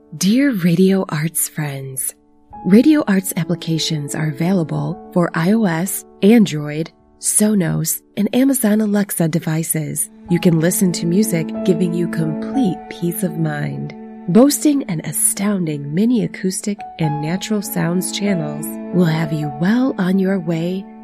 Dear Radio Arts friends, Radio Arts applications are available for iOS, Android, Sonos, and Amazon Alexa devices. You can listen to music giving you complete peace of mind. Boasting an astounding mini acoustic and natural sounds channels will have you well on your way